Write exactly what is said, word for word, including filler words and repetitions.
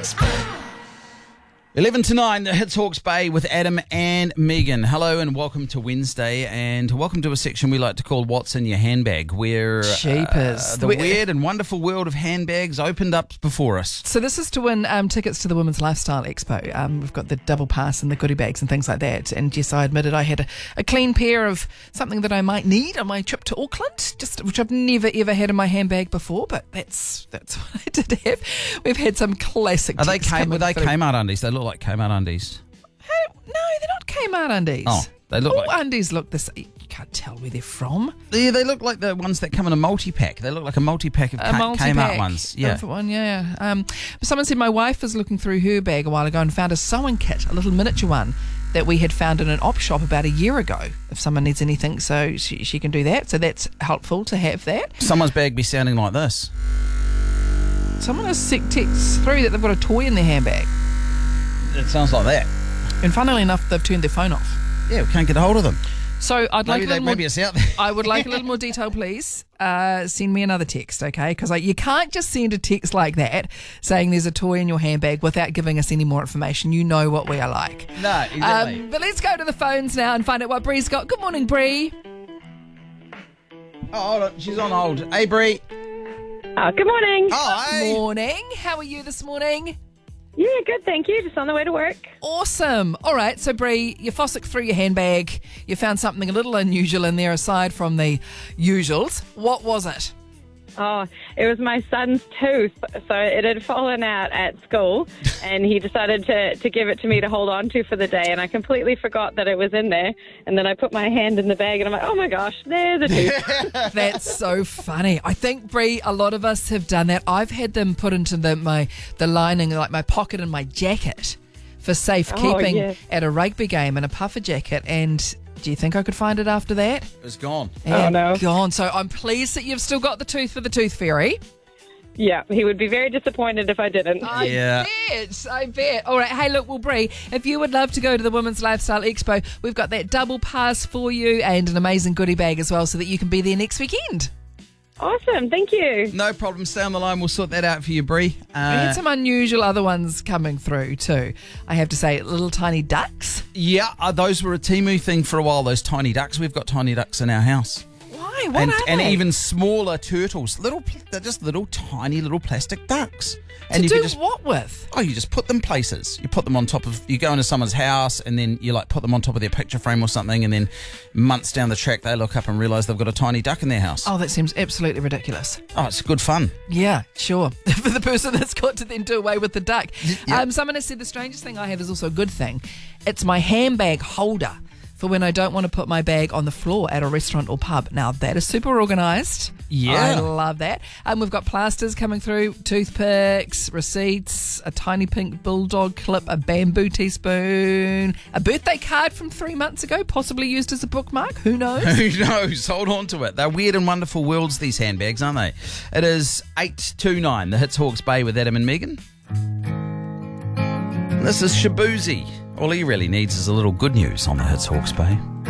eleven to nine, the Hits Hawke's Bay with Adam and Megan. Hello and welcome to Wednesday, and welcome to a section we like to call What's in Your Handbag, where uh, the we- weird and wonderful world of handbags opened up before us. So this is to win um, tickets to the Women's Lifestyle Expo. Um, we've got the double pass and the goodie bags and things like that. And yes, I admitted I had a, a clean pair of something that I might need on my trip to Auckland, just which I've never ever had in my handbag before. But that's that's what I did have. We've had some classic. Are they texts came, were coming they through. Kmart undies? They look like Kmart undies. Oh, no, they're not Kmart undies. Oh, they look All like... undies look this. You can't tell where they're from. Yeah, they look like the ones that come in a multi-pack. They look like a multi-pack of A K- multi-pack. Kmart ones. Yeah. Different one, yeah. Um, but someone said my wife was looking through her bag a while ago and found a sewing kit, a little miniature one that we had found in an op shop about a year ago. If someone needs anything, so she, she can do that. So that's helpful to have that. Someone's bag be sounding like this. Someone has sent texts through that they've got a toy in their handbag. It sounds like that. And funnily enough, they've turned their phone off. Yeah, we can't get a hold of them. So I'd like Maybe, a they, little more, maybe it's out there. I would like a little more detail, please. Uh, send me another text, okay? Because like, you can't just send a text like that saying there's a toy in your handbag without giving us any more information. You know what we are like. No, exactly. Um, but let's go to the phones now and find out what Bree's got. Good morning, Bree. Oh, hold on. She's on hold. Hey, Bree. Oh, good morning. Oh, hey. Morning. How are you this morning? Yeah, good, thank you. Just on the way to work. Awesome. All right, so Bree, you fossick through your handbag. You found something a little unusual in there aside from the usuals. What was it? Oh, it was my son's tooth. So it had fallen out at school, and he decided to, to give it to me to hold on to for the day, and I completely forgot that it was in there. And then I put my hand in the bag, and I'm like, oh my gosh, there's a tooth. That's so funny. I think, Bree, a lot of us have done that. I've had them put into the my the lining, like my pocket in my jacket for safekeeping Oh, yes. at a rugby game in a puffer jacket. And do you think I could find it after that? It's gone. And no. Gone. So I'm pleased that you've still got the tooth for the tooth fairy. Yeah, he would be very disappointed if I didn't. I Yeah. bet. I bet. All right. Hey, look, well, Bree, if you would love to go to the Women's Lifestyle Expo, we've got that double pass for you and an amazing goodie bag as well so that you can be there next weekend. Awesome, thank you. No problem. Stay on the line. We'll sort that out for you, Bree. We had Uh, some unusual other ones coming through too. I have to say, little tiny ducks. yeah, uh, those were a Temu thing for a while, those tiny ducks. We've got tiny ducks in our house. Why? What and are and they? even smaller turtles. Little, they're just little tiny little plastic ducks. to And you do can just what with? oh, you just put them places. You put them on top of. You go into someone's house and then you like put them on top of their picture frame or something, and then months down the track they look up and realise they've got a tiny duck in their house. Oh, that seems absolutely ridiculous. Oh, it's good fun. Yeah, sure. For the person that's got to then do away with the duck. Yep. Um, someone has said the strangest thing I have is also a good thing. It's my handbag holder for when I don't want to put my bag on the floor at a restaurant or pub. Now, that is super organised. Yeah. I love that. Um, we've got plasters coming through, toothpicks, receipts, a tiny pink bulldog clip, a bamboo teaspoon, a birthday card from three months ago, possibly used as a bookmark. Who knows? Who knows? Hold on to it. They're weird and wonderful worlds, these handbags, aren't they? It is eight two nine, the Hits Hawke's Bay with Adam and Megan. This is Shabuzi. All he really needs is a little good news on the Hits Hawke's Bay.